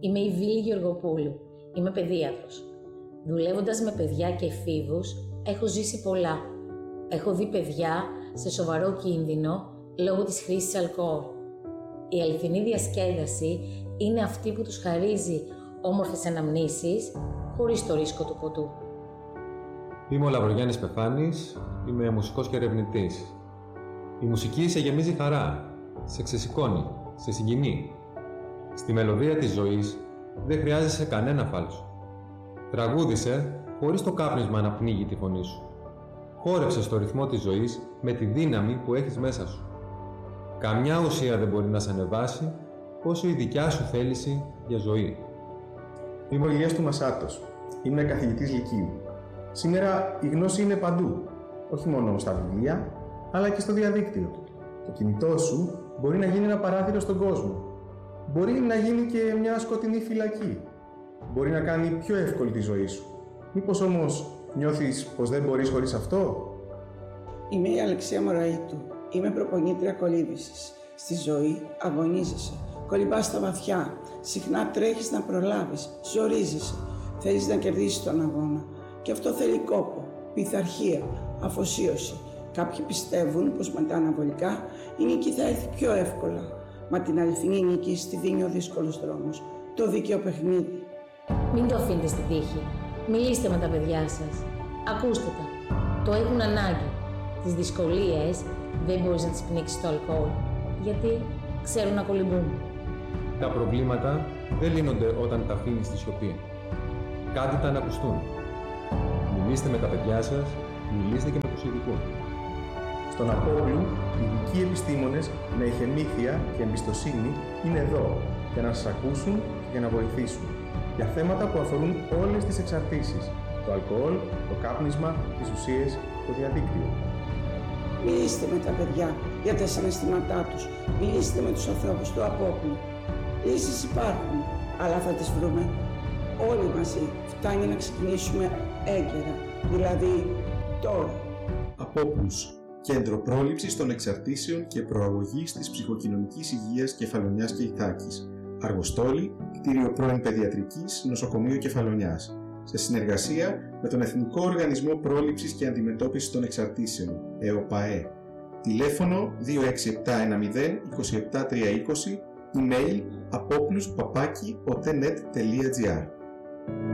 Είμαι η Βίλη Γεωργοπούλου. Είμαι παιδίατρος. Δουλεύοντας με παιδιά και εφήβους, έχω ζήσει πολλά. Έχω δει παιδιά σε σοβαρό κίνδυνο λόγω της χρήσης αλκοόλ. Η αληθινή διασκέδαση είναι αυτή που τους χαρίζει όμορφες αναμνήσεις χωρίς το ρίσκο του ποτού. Είμαι ο Λαβρογιάννης Πεφάνης, είμαι μουσικός και ερευνητής. Η μουσική σε γεμίζει χαρά, σε ξεσηκώνει, σε συγκινεί. Στη μελωδία της ζωής δεν χρειάζεσαι κανένα φάλσο. Τραγούδισε χωρίς το κάπνισμα να πνίγει τη φωνή σου. Χόρεψε στο ρυθμό της ζωής με τη δύναμη που έχεις μέσα σου. Καμιά ουσία δεν μπορεί να σε ανεβάσει όσο η δικιά σου θέληση για ζωή. Είμαι ο Ηλίας του Μασάτος. Είμαι καθηγητής Λυκείου. Σήμερα η γνώση είναι παντού, όχι μόνο στα βιβλία, αλλά και στο διαδίκτυο. Το κινητό σου μπορεί να γίνει ένα παράθυρο στον κόσμο. Μπορεί να γίνει και μια σκοτεινή φυλακή. Μπορεί να κάνει πιο εύκολη τη ζωή σου. Μήπως όμως νιώθεις πως δεν μπορείς χωρίς αυτό? Είμαι η Αλεξία Μωραΐτου. Είμαι προπονήτρια κολύμβησης. Στη ζωή αγωνίζεσαι. Κολυμπάς στα βαθιά. Συχνά τρέχεις να προλάβεις. Ζορίζεσαι. Θέλεις να κερδίσεις τον αγώνα. Και αυτό θέλει κόπο, πειθαρχία, αφοσίωση. Κάποιοι πιστεύουν πως με τα αναβολικά η νίκη θα έρθει πιο εύκολα. Μα την αληθινή νίκη στη δίνει ο δύσκολος δρόμος. Το δίκαιο παιχνίδι. Μην το αφήνετε στη τύχη. Μιλήστε με τα παιδιά σας. Ακούστε τα. Το έχουν ανάγκη. Τις δυσκολίες δεν μπορείς να τις πνίξεις το αλκοόλ. Γιατί ξέρουν να κολυμπούν. Τα προβλήματα δεν λύνονται όταν τα αφήνεις στη σιωπή. Κάντε τα να ακουστούν. Μιλήστε με τα παιδιά σας, μιλήστε και με τους ειδικούς. Στον Απόκλου, οι ειδικοί επιστήμονες με ηχεμήθεια και εμπιστοσύνη είναι εδώ για να σας ακούσουν και για να βοηθήσουν για θέματα που αφορούν όλες τις εξαρτήσεις: το αλκοόλ, το κάπνισμα, τις ουσίες, το διαδίκτυο. Μιλήστε με τα παιδιά για τα συναισθήματά τους. Μιλήστε με τους ανθρώπους του Απόκλου. Λύσεις υπάρχουν, αλλά θα τις βρούμε όλοι μαζί. Φτάνει να ξεκινήσουμε έγκαιρα, δηλαδή τώρα. Απόκλους, Κέντρο Πρόληψης των Εξαρτήσεων και Προαγωγής της Ψυχοκοινωνικής Υγείας Κεφαλονιάς και Ιθάκης. Αργοστόλη, κτίριο πρώην Παιδιατρικής, Νοσοκομείο Κεφαλονιάς. Σε συνεργασία με τον Εθνικό Οργανισμό Πρόληψης και Αντιμετώπισης των Εξαρτήσεων, ΕΟΠΑΕ. Τηλέφωνο 26710 27320, email apoplos@otenet.gr.